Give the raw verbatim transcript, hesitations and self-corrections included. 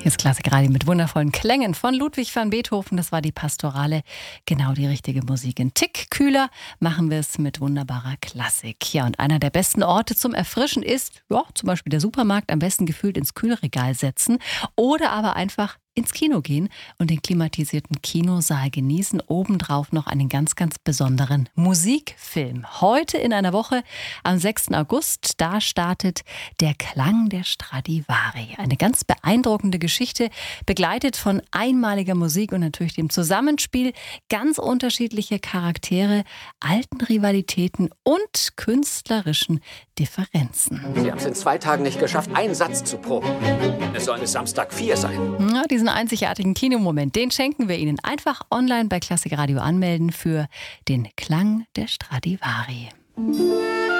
Hier ist Klassikradio mit wundervollen Klängen von Ludwig van Beethoven. Das war die Pastorale, genau die richtige Musik. Ein Tick kühler machen wir es mit wunderbarer Klassik. Ja, und einer der besten Orte zum Erfrischen ist, ja, zum Beispiel der Supermarkt, am besten gefühlt ins Kühlregal setzen oder aber einfach ins Kino gehen und den klimatisierten Kinosaal genießen. Obendrauf noch einen ganz, ganz besonderen Musikfilm. Heute in einer Woche, am sechsten August, da startet Der Klang der Stradivari. Eine ganz beeindruckende Geschichte, begleitet von einmaliger Musik und natürlich dem Zusammenspiel ganz unterschiedlicher Charaktere, alten Rivalitäten und künstlerischen Differenzen. Sie haben es in zwei Tagen nicht geschafft, einen Satz zu proben. Es soll es Samstag vier sein. Ja, diesen einzigartigen Kinomoment, den schenken wir Ihnen. Einfach online bei Klassikradio anmelden für Den Klang der Stradivari.